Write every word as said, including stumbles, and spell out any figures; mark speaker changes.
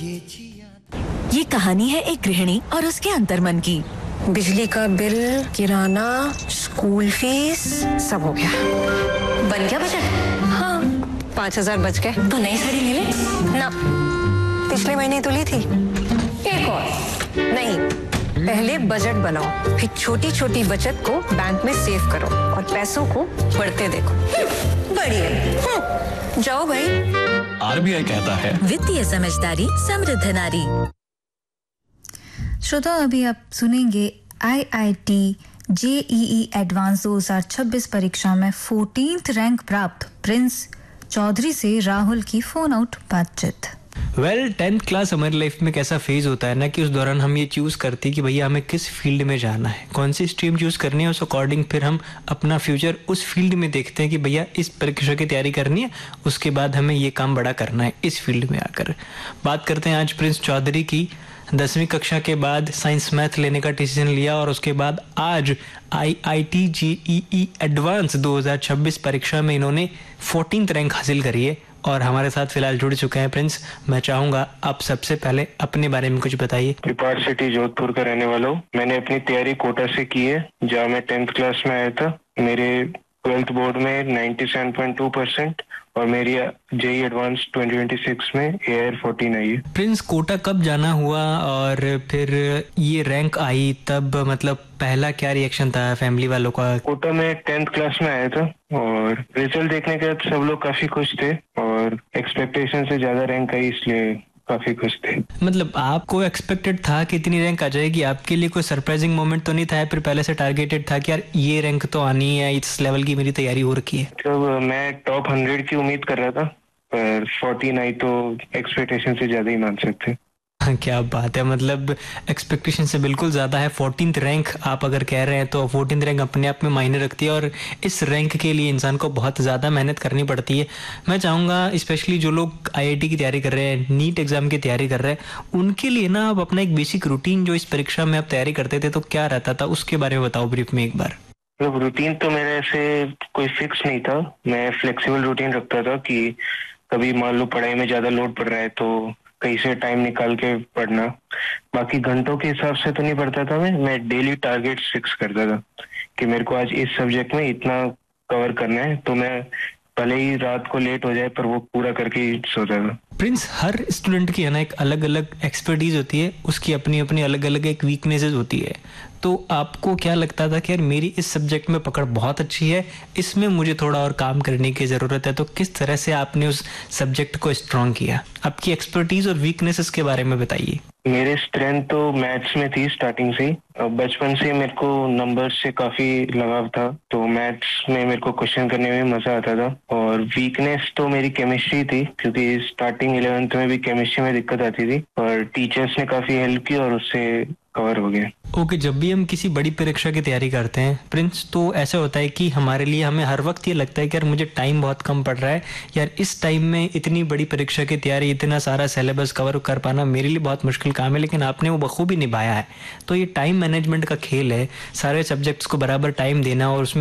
Speaker 1: ये कहानी है एक गृहिणी और उसके अंतर्मन की।
Speaker 2: बिजली का बिल, किराना, स्कूल फीस, सब हो गया।
Speaker 3: बन गया बजट?
Speaker 2: हाँ, पाँच हजार बच गए।
Speaker 3: तो नई साड़ी ले ले
Speaker 2: ना, पिछले महीने तो ली थी।
Speaker 3: एक और
Speaker 2: नहीं, पहले बजट बनाओ, फिर छोटी छोटी बचत को बैंक में सेव करो और पैसों को बढ़ते देखो।
Speaker 3: बढ़िया।
Speaker 2: जाओ भाई।
Speaker 4: आरबीआई कहता है
Speaker 1: वित्तीय समझदारी समृद्ध नारी।
Speaker 5: श्रोताओ, अभी आप सुनेंगे आईआईटी जेईई एडवांस दो हज़ार छब्बीस परीक्षा में फोर्टीन्थ रैंक प्राप्त प्रिंस चौधरी से राहुल की फोन आउट बातचीत।
Speaker 6: वेल टेंथ क्लास हमारी लाइफ में कैसा फेज होता है ना कि उस दौरान हम ये चूज़ करते हैं कि भैया हमें किस फील्ड में जाना है, कौन सी स्ट्रीम चूज़ करनी है, उस अकॉर्डिंग फिर हम अपना फ्यूचर उस फील्ड में देखते हैं कि भैया इस परीक्षा की तैयारी करनी है, उसके बाद हमें ये काम बड़ा करना है इस फील्ड में आकर। बात करते हैं आज प्रिंस चौधरी की। दसवीं कक्षा के बाद साइंस मैथ लेने का डिसीजन लिया और उसके बाद आज आईआईटी जेईई एडवांस दो हज़ार छब्बीस परीक्षा में इन्होंने फोर्टीन्थ रैंक हासिल करी है और हमारे साथ फिलहाल जुड़ चुके हैं। प्रिंस, मैं चाहूंगा आप सबसे पहले अपने बारे में कुछ बताइए।
Speaker 7: पिपाड़ सिटी जोधपुर का रहने वाला हूँ। मैंने अपनी तैयारी कोटा से की है, जहाँ मैं टेंथ क्लास में आया था। मेरे ट्वेल्थ बोर्ड में सत्तानवे पॉइंट दो परसेंट और मेरी JEE advance twenty twenty six में एआर फोर्टीन आई है।
Speaker 6: प्रिंस, कोटा कब जाना हुआ और फिर ये रैंक आई तब मतलब पहला क्या रिएक्शन था फैमिली वालों का?
Speaker 7: कोटा में टेंथ क्लास में आया था और रिजल्ट देखने के बाद सब लोग काफी खुश थे और एक्सपेक्टेशन से ज्यादा रैंक आई, इसलिए काफी खुश थे।
Speaker 6: मतलब आपको एक्सपेक्टेड था कि इतनी रैंक आ जाएगी? आपके लिए कोई सरप्राइजिंग मोमेंट तो नहीं था, फिर पहले से टारगेटेड था कि यार ये रैंक तो आनी है, इस लेवल की मेरी तैयारी हो रखी है?
Speaker 7: तो मैं टॉप हंड्रेड की उम्मीद कर रहा था, पर फोर्टीन आई तो एक्सपेक्टेशन से ज्यादा ही मान सकते।
Speaker 6: क्या बात है, मतलब एक्सपेक्टेशन से बिल्कुल ज्यादा है। फोर्टीन्थ रैंक आप अगर कह रहे हैं तो फोर्टीन्थ रैंक अपने आप में मायने रखती है और इस रैंक के लिए इंसान को बहुत ज्यादा मेहनत करनी पड़ती है। मैं चाहूंगा स्पेशली जो लोग आईआईटी की तैयारी कर रहे हैं, नीट एग्जाम की तैयारी कर रहे हैं, उनके लिए ना आप अपना एक बेसिक रूटीन जो इस परीक्षा में आप तैयारी करते थे तो क्या रहता था, उसके बारे में बताओ ब्रीफ में एक बार।
Speaker 7: मतलब रूटीन तो मेरा ऐसे कोई फिक्स नहीं था, मैं फ्लेक्सिबल रूटीन रखता था कि कभी मान लो पढ़ाई में ज्यादा लोड पड़ रहा है तो कहीं से टाइम निकाल के पढ़ना। बाकी घंटों के हिसाब से तो नहीं पढ़ता था मैं मैं डेली टारगेट फिक्स करता था कि मेरे को आज इस सब्जेक्ट में इतना कवर करना है, तो मैं भले ही रात को लेट हो जाए पर वो पूरा करके ही सोता था।
Speaker 6: प्रिंस, हर स्टूडेंट की है ना एक अलग अलग एक्सपर्टीज होती है, उसकी अपनी अपनी अलग अलग एक वीकनेसेस होती है। तो आपको क्या लगता था कि यार मेरी इस सब्जेक्ट में पकड़ बहुत अच्छी है, इसमें मुझे थोड़ा और काम करने की जरूरत है, तो किस तरह से आपने उस सब्जेक्ट को स्ट्रॉन्ग किया? आपकी एक्सपर्टीज और वीकनेसेस के बारे में बताइए।
Speaker 7: मेरे स्ट्रेंथ तो मैथ्स में थी स्टार्टिंग से। बचपन से मेरे को नंबर्स से काफी लगाव था, तो मैथ्स में मेरे को क्वेश्चन करने में मजा आता था। और वीकनेस तो मेरी केमिस्ट्री थी, क्योंकि स्टार्टिंग इलेवेंथ में भी केमिस्ट्री में दिक्कत आती थी और टीचर्स ने काफी हेल्प की और उससे कवर हो गया।
Speaker 6: ओके okay, जब भी हम किसी बड़ी परीक्षा की तैयारी करते हैं प्रिंस, तो ऐसा होता है कि हमारे लिए हमें हर वक्त ये लगता है कि यार मुझे टाइम बहुत कम पड़ रहा है, यार इस टाइम में इतनी बड़ी परीक्षा की तैयारी, इतना सारा सिलेबस कवर कर पाना मेरे लिए बहुत मुश्किल काम है, लेकिन आपने वो बखूबी निभाया है। तो ये टाइम मैनेजमेंट का खेल है, सारे सब्जेक्ट्स को बराबर टाइम देना और उसमें